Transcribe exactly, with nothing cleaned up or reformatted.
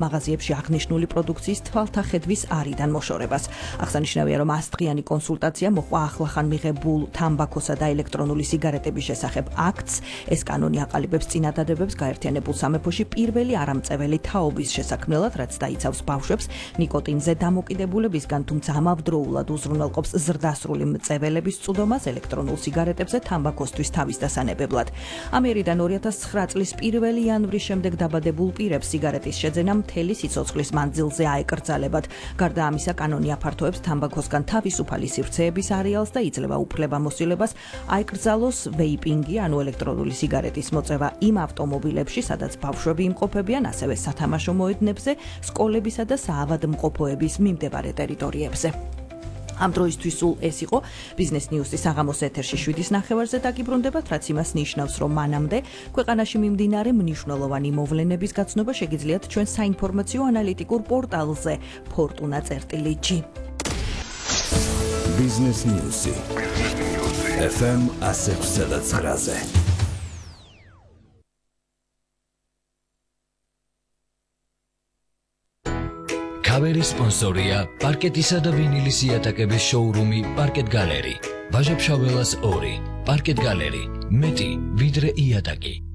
მაღაზიებში აღნიშნული პროდუქციის თვალთახედვის არიდან მოშორებას. აღსანიშნავია, რომ ასდღიანი კონსულტაცია მოყვა ახლახან მიღებულ თამბაქოსა და ელექტრონული სიგარეტების შესახებ აქტს. ეს კანონი აყალიბებს წინადადებებს გაერთიანებულ სამეფოში პირველი არამწეველი თაობის შესაქმნელად, რაც დაიცავს ბავშვებს ნიკოტინზე დამოკიდებულებისგან, თუმცა ამავდროულად უზრუნველყოფს ზრდასრული მწეველების წვდომას ელექტრონულ სიგარეტებზე თამბაქოსთვის თავის დასანებებლად. ამერიდან ორი ათას ცხრა წლის პირველი იანვრის შემდეგ დაბადებულ პირებს სიგარეტის შეძენა მთელი სიცოცხლის მანძილზე აეკრძალებათ. გარდა ამისა, კანონი აფართოებს თამბაქოსგან თავისუფალი სივრცეების არეალს და იძლევა უფლებამოსილებას აეკრძალოს ვეიპინგი, ანუ ელექტრონული სიგარეტის მოწევა იმ ავტომობილებში, სადაც ბავშვები იმყოფებიან, ასევე სათამაშო მოედნებზე, სკოლებისა და საავადმყოფოების მიმდებარე ტერიტორიებზე. ამ დროისთვის სულ ეს იყო ბიზნეს ნიუსის საღამოს ეთერში შვიდის ნახევარზე დაგიბრუნდებათ, რაც იმას ნიშნავს, რომ მანამდე ქვეყანაში მიმდინარე მნიშვნელოვანი მოვლენების გაცნობა შეგიძლიათ ჩვენ საინფორმაციო ანალიტიკურ პორტალზე ფორტუნა წერტილი ჯი. ბიზნეს ნიუსი ეფ ემ ასი ექვსი და ცხრაზე. კავერის სპონსორია პარკეტისა და ვინილის იატაკების შოურუმი პარკეტ გალერი. ვაჟა-ფშაველას ორი. პარკეტ გალერი. მეტი ვიდრე იატაკი.